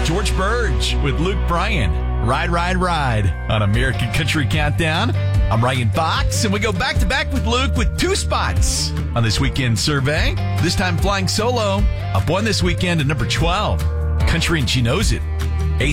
George Burge with Luke Bryan. Ride, Ride, Ride on American Country Countdown. I'm Ryan Fox, and we go back-to-back with Luke with 2 spots on this weekend survey. This time flying solo. Up 1 this weekend at number 12. Country and She Knows It